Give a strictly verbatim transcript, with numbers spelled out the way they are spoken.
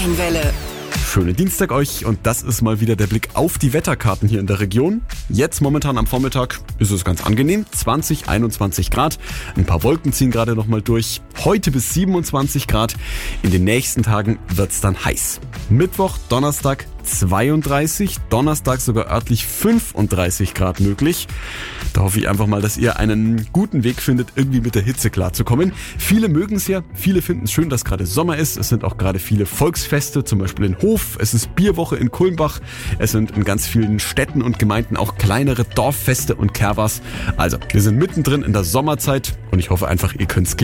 Rheinwelle. Schönen Dienstag euch und das ist mal wieder der Blick auf die Wetterkarten hier in der Region. Jetzt momentan am Vormittag ist es ganz angenehm, zwanzig, einundzwanzig Grad. Ein paar Wolken ziehen gerade noch mal durch. Heute bis siebenundzwanzig Grad. In den nächsten Tagen wird's dann heiß. Mittwoch, Donnerstag zweiunddreißig, Donnerstag sogar örtlich fünfunddreißig Grad möglich. Da hoffe ich einfach mal, dass ihr einen guten Weg findet, irgendwie mit der Hitze klarzukommen. Viele mögen es ja, viele finden es schön, dass gerade Sommer ist. Es sind auch gerade viele Volksfeste, zum Beispiel in Hof. Es ist Bierwoche in Kulmbach. Es sind in ganz vielen Städten und Gemeinden auch kleinere Dorffeste und Kerwas. Also, wir sind mittendrin in der Sommerzeit und ich hoffe einfach, ihr könnt es genießen.